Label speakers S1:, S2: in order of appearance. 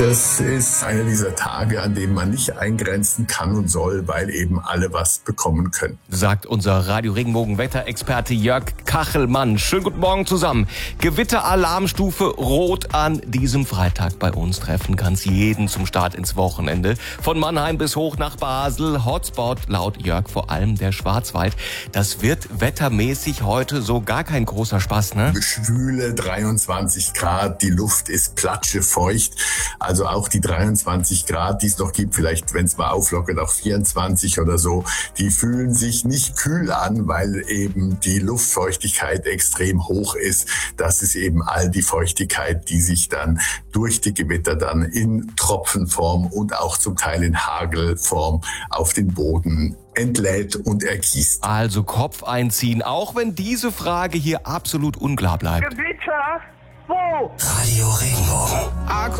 S1: Das ist einer dieser Tage, an denen man nicht eingrenzen kann und soll, weil eben alle was bekommen können.
S2: Sagt unser Radio-Regenbogen-Wetterexperte Jörg Kachelmann. Schönen guten Morgen zusammen. Gewitteralarmstufe Rot an diesem Freitag bei uns. Treffen kann's jeden zum Start ins Wochenende. Von Mannheim bis hoch nach Basel. Hotspot laut Jörg vor allem der Schwarzwald. Das wird wettermäßig heute so gar kein großer Spaß, ne?
S1: Schwüle 23 Grad, die Luft ist platschefeucht. Also auch die 23 Grad, die es noch gibt, vielleicht wenn es mal auflockert, auch 24 oder so, die fühlen sich nicht kühl an, weil eben die Luftfeuchtigkeit extrem hoch ist. Das ist eben all die Feuchtigkeit, die sich dann durch die Gewitter dann in Tropfenform und auch zum Teil in Hagelform auf den Boden entlädt und ergießt.
S2: Also Kopf einziehen, auch wenn diese Frage hier absolut unklar bleibt.
S3: Gewitter? Wo?
S4: Radio Regenbogen.